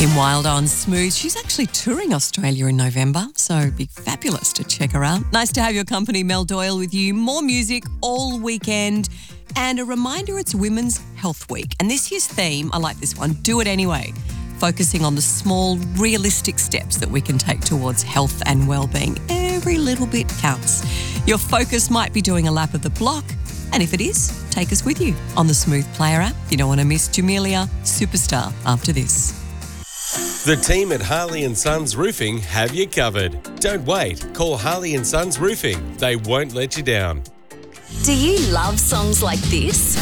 Kim Wilder on Smooth. She's actually touring Australia in November, so it'd be fabulous to check her out. Nice to have your company, Mel Doyle, with you. More music all weekend. And a reminder, it's Women's Health Week. And this year's theme, I like this one, Do It Anyway, focusing on the small, realistic steps that we can take towards health and well-being. Every little bit counts. Your focus might be doing a lap of the block, and if it is, take us with you on the Smooth Player app. You don't want to miss Jamelia Superstar after this. The team at Harley & Sons Roofing have you covered. Don't wait. Call Harley & Sons Roofing. They won't let you down. Do you love songs like this?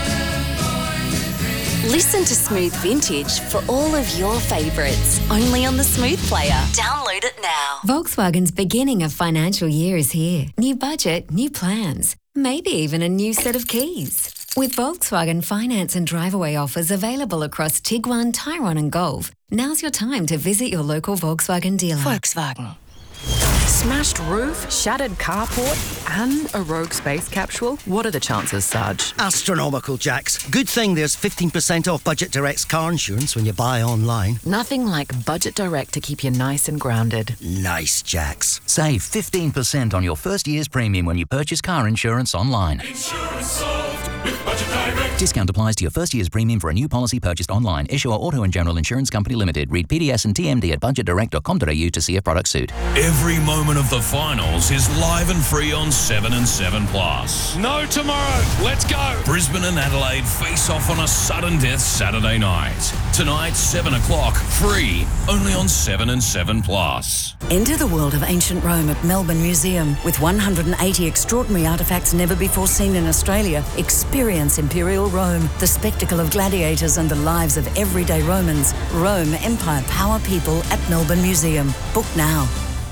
Listen to Smooth Vintage for all of your favourites, only on the Smooth Player. Download it now. Volkswagen's beginning of financial year is here. New budget, new plans, maybe even a new set of keys. With Volkswagen finance and drive-away offers available across Tiguan, Tyrone and Golf, now's your time to visit your local Volkswagen dealer. Volkswagen. Smashed roof, shattered carport, and a rogue space capsule? What are the chances, Sarge? Astronomical, Jax. Good thing there's 15% off Budget Direct's car insurance when you buy online. Nothing like Budget Direct to keep you nice and grounded. Nice, Jax. Save 15% on your first year's premium when you purchase car insurance online. Insurance solved with Budget Direct. Discount applies to your first year's premium for a new policy purchased online. Issuer Auto and General Insurance Company Limited. Read PDS and TMD at budgetdirect.com.au to see if products suit. Every moment of the finals is live and free on 7 and 7 Plus. No tomorrow. Let's go. Brisbane and Adelaide face off on a sudden death Saturday night. Tonight, 7 o'clock, free, only on 7 and 7 Plus. Enter the world of ancient Rome at Melbourne Museum. With 180 extraordinary artefacts never before seen in Australia, experience Imperial Rome, the spectacle of gladiators and the lives of everyday Romans. Rome, Empire, Power, People at Melbourne Museum. Book now.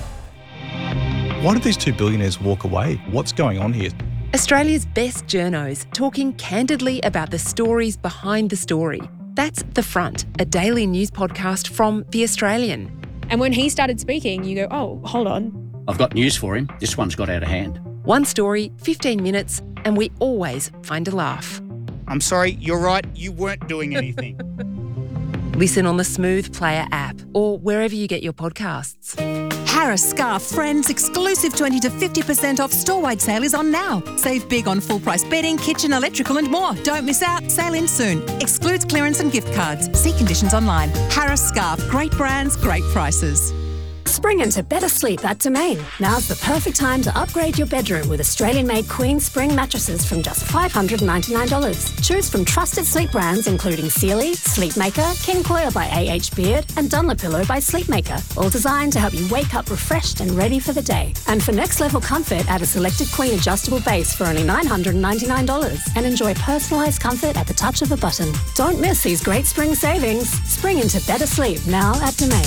Why did these two billionaires walk away? What's going on here? Australia's best journos talking candidly about the stories behind the story. That's The Front, a daily news podcast from The Australian. And when he started speaking, you go, oh, hold on. I've got news for him. This one's got out of hand. One story, 15 minutes, and we always find a laugh. I'm sorry, you're right, you weren't doing anything. Listen on the Smooth Player app or wherever you get your podcasts. Harris Scarf Friends exclusive 20 to 50% off store-wide sale is on now. Save big on full-price bedding, kitchen, electrical and more. Don't miss out. Sale ends soon. Excludes clearance and gift cards. See conditions online. Harris Scarf. Great brands, great prices. Spring into better sleep at Domain. Now's the perfect time to upgrade your bedroom with Australian-made Queen Spring mattresses from just $599. Choose from trusted sleep brands including Sealy, Sleepmaker, King Coil by A.H. Beard and Dunlopillow by Sleepmaker, all designed to help you wake up refreshed and ready for the day. And for next-level comfort, add a selected Queen adjustable base for only $999 and enjoy personalised comfort at the touch of a button. Don't miss these great spring savings. Spring into better sleep now at Domain.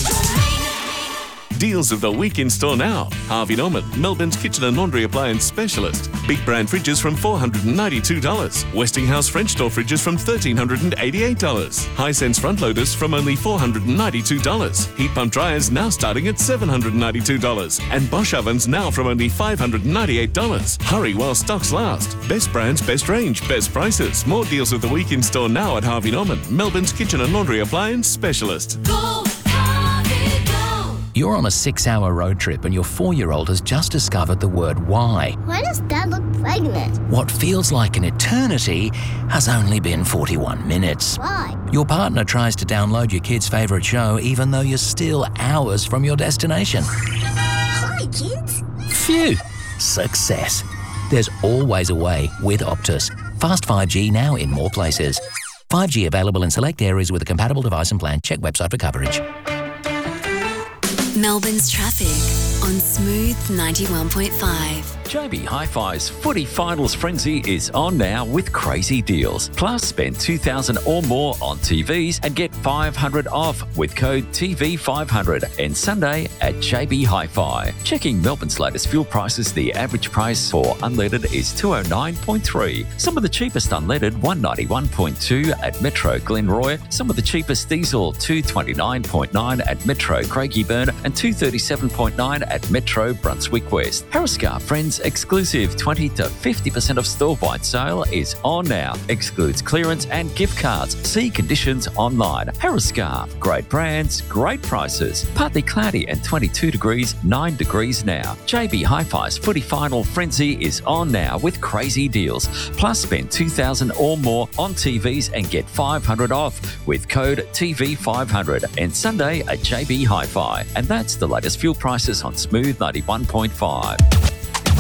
Deals of the week in store now. Harvey Norman, Melbourne's kitchen and laundry appliance specialist. Big brand fridges from $492. Westinghouse French door fridges from $1,388. Hisense front loaders from only $492. Heat pump dryers now starting at $792. And Bosch ovens now from only $598. Hurry while stocks last. Best brands, best range, best prices. More deals of the week in store now at Harvey Norman, Melbourne's kitchen and laundry appliance specialist. Go! You're on a 6-hour road trip and your 4-year-old has just discovered the word why. Why does Dad look pregnant? What feels like an eternity has only been 41 minutes. Why? Your partner tries to download your kid's favourite show even though you're still hours from your destination. Hi, kids. Phew! Success. There's always a way with Optus. Fast 5G now in more places. 5G available in select areas with a compatible device and plan. Check website for coverage. Melbourne's traffic on Smooth 91.5. JB Hi-Fi's Footy Finals Frenzy is on now with crazy deals. Plus, spend $2,000 or more on TVs and get $500 off with code TV500 and Sunday at JB Hi-Fi. Checking Melbourne's latest fuel prices, the average price for unleaded is $209.3. Some of the cheapest unleaded, $191.2 at Metro Glenroy. Some of the cheapest diesel, $229.9 at Metro Craigieburn and $237.9 at Metro Brunswick West. Harris Scarf Friends exclusive 20 to 50% off store-wide sale is on now. Excludes clearance and gift cards. See conditions online. Harris Scarf, great brands, great prices. Partly cloudy and 22 degrees, 9 degrees now. JB Hi-Fi's footy final frenzy is on now with crazy deals. Plus spend $2,000 or more on TVs and get $500 off with code TV500. And Sunday at JB Hi-Fi. And that's the latest fuel prices on Smooth 91.5.